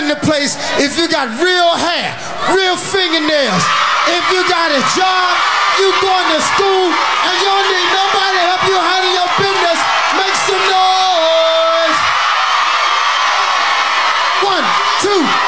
in the place if you got real hair, real fingernails. If you got a job, you going to school, and you don't need nobody to help you handle your business, make some noise. 1, 2.